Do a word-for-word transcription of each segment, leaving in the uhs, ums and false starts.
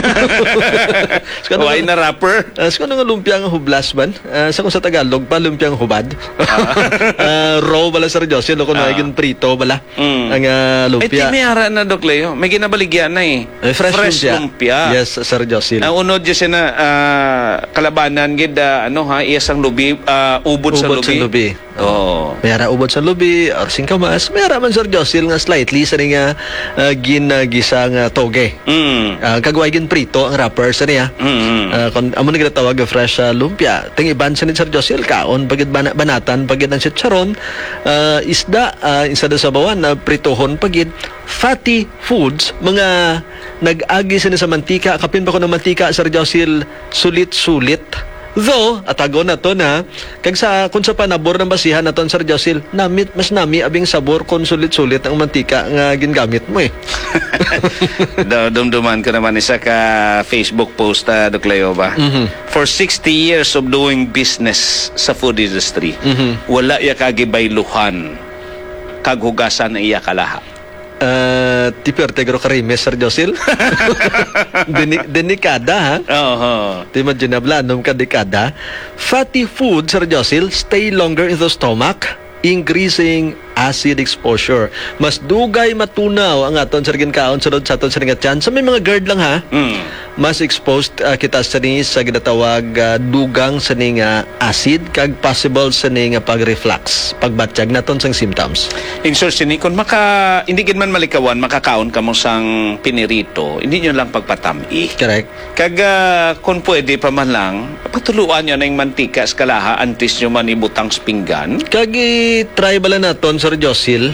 Why na rapper? Uh, sa nga lumpia nga hublas man. Uh, sa kung sa Tagalog pa, lumpia nga hubad. uh, raw bala, Sir Josil. Kung uh. naging prito bala. Mm. Ang uh, lumpia. Ay, timiyara na, Doc Leo. May ginabaligyan na eh. eh fresh, fresh lumpia. lumpia. Yes, Sir Josil. Ang unod dyan siya na uh, kalabanan, gid, uh, ano ha, iyasang lubi, uh, ubod, ubod sa lubi. Ubod sa lubi. Oh. Mayara ubod sa lubi, or singkamas. Mayara man, Sir Josil, nga slightly sa nga uh, ginagisa nga toge. Mm. Uh, kagway gin prito ang wrapper sa niya. Mm. Uh, kung amo na tawag fresh uh, lumpia. Ting iban sa ni Sir Josil kaon pagid bana, banatan pagid ang chicharon, uh, isda uh, isa sa bawan na uh, pritohon pagid fatty foods, mga nag-agi sa sa mantika, kapin pa ko ng mantika, Sir Josil, sulit-sulit. Though, atago na to na, kag sa, kung sa panabor ng basihan na to, Sir Josil, namit, mas nami, abing sabor, kung sulit-sulit ang mantika nga gingamit mo eh. Dumduman ko naman isa ka Facebook post, uh, Doc Leo ba? Mm-hmm. For sixty years of doing business sa food industry, mm-hmm. wala iya kagibailuhan, kaghugasan na iya kalaha. Uh, tipir tegro karimes, Sir Josil. Deni, denikada ha. Oo. Uh-huh. Tima ginablanom ka dekada. Fatty food, Sir Josil, stay longer in the stomach, increasing acid exposure. Mas dugay matunaw ang aton sa ginkaon sunod sa aton sa ringatyan. Sa may mga GERD lang ha. Mm. Mas exposed uh, kita sa ni sa ginatawag uh, dugang sa ni nga acid kag possible sa ni nga pag-reflux, pagbatsyag naton sang symptoms. In short, sini kun maka hindi gid man malikawan makakaon kamo sang pinirito, hindi nyo lang pagpatami. Correct. Kag uh, kun pwede pa man lang patuluan nyo na yung mantika sa kalaha antes nyo man ibutang sa pinggan. Kag i-try bala naton, Sir Josil,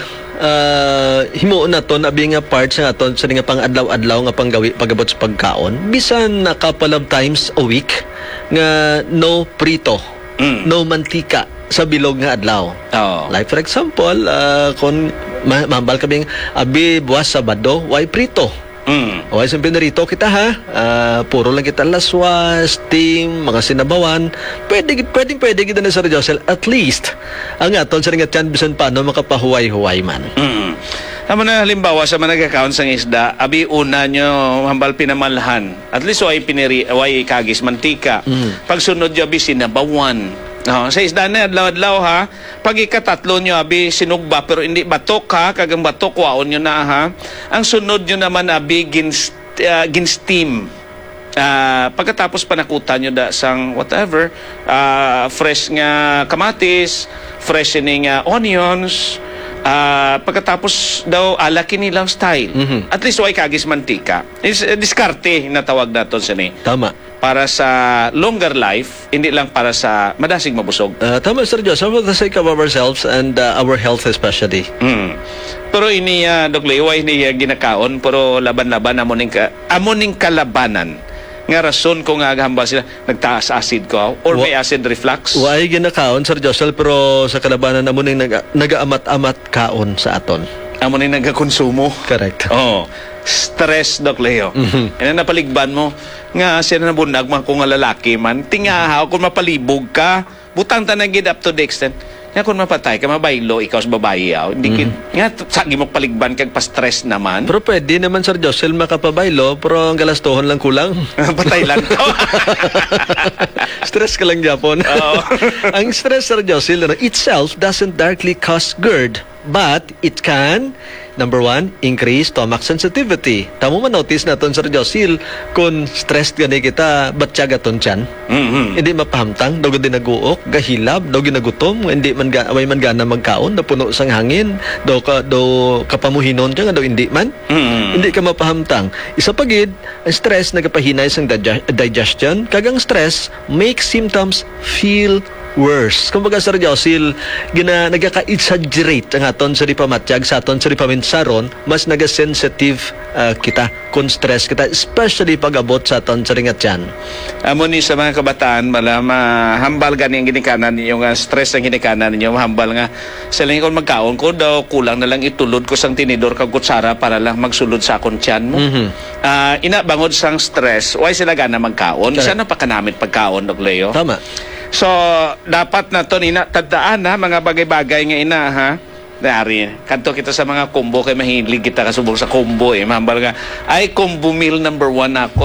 uh, himuon na to na nga parts nga to sa nga pang adlaw-adlaw nga panggawi pagabot sa pagkaon bisan na couple of times a week nga no prito, mm. no mantika sa bilog nga adlaw. Oh. Like for example, uh, kung ma mambal kaming abi buwas Sabado, why prito? Mm. O ay sa pinarito kita ha, uh, puro lang kita laswa, steam, mga sinabawan. Pwede, pwede, pwede kita na, Sir Josil, at least ang aton sa ringat yan bisan paano makapahuway-huway man. Mm. Tama na halimbawa sa mga nag-account sang isda, abi una nyo hambal pinamalhan. At least way piniri, way kagis mantika. Mm. Pagsunod nyo abi sinabawan. No, sa isda na adlaw-adlaw ha. Pag ikatatlo nyo abi sinugba pero hindi batok ha, kagang batok waon nyo na ha. Ang sunod nyo naman abi gin uh, gin steam. Uh, pagkatapos panakutan nyo da sang whatever, uh, fresh nga kamatis, freshening uh, onions, uh, pagkatapos daw alaki nilang style. Mm-hmm. At least way kagis mantika. Is uh, diskarte na tawag naton sa ni. Tama. Para sa longer life, hindi lang para sa madasig mabusog. Uh, tama, Sir Joseph, for the sake of ourselves and uh, our health especially. Mm. Pero ini, uh, Doc Leo, ini uh, ginakaon, pero laban-laban, amoning, ka, amoning kalabanan. Nga rason ko nga hambal sila, nagtaas acid ko, or may acid reflux. Why ginakaon, Sir Joseph, pero sa kalabanan, amoning nag nag-aamat-amat kaon sa aton. Amoning nagkakonsumo. Correct. Oo. Oh. Stress, Doc Leo. Mm-hmm. Ano napaligban mo? Nga, siya na bundag man kung nga lalaki man. Tingahaw, kung mapalibog ka, butang tanagid up to the extent. Nga, kung mapatay ka, mabaylo, ikaw sa babae yaw. Hindi mm-hmm. Nga, sagi mo paligban kag pa-stress naman. Pero pwede naman, Sir Josel, makapabaylo, pero ang galastohon lang kulang. Patay lang to. Stress ka lang, Japon. Oh. Ang stress, Sir Josel, itself doesn't directly cause GERD, but it can, number one, increase stomach sensitivity. Tamo man notice naton, Sir Josil, kung stressed gani kita, batyaga ton tiyan. Mm-hmm. Hindi mapahamtang, daw gani naguok, gahilab, daw ginagutom, hindi man ga, way man gana magkaon, napuno sang hangin, daw ka daw kapamuhinon tiyan, daw hindi man. Mm-hmm. Hindi ka mapahamtang. Isa pagid, ang stress nagapahinay sang digestion, kagang stress makes symptoms feel worse. Kumbaga, Sir Josil, gina nagaka-exaggerate ang aton sa ripamatiyag, sa aton sa ripaminsaron, mas naga-sensitive uh, kita kung stress kita, especially pag-abot sa aton sa ringat yan. Amo ni sa mga kabataan, mala mahambal gani ang ginikanan ninyo, nga stress ang ginikanan ninyo, mahambal nga sa lang kung magkaon ko daw, kulang na lang itulod ko sang tinidor kag kutsara para lang magsulod sa akong tiyan mo. Mm-hmm. uh, ina, bangod sang stress, why sila gana magkaon? Sana pa kanamit pagkaon, Doc Leo. Tama. So, dapat na to ina tandaan ha, mga bagay-bagay nga ina ha. Dari, kanto kita sa mga combo kay mahilig kita kasubok sa combo eh. Mahambal nga, ay combo meal number one ako.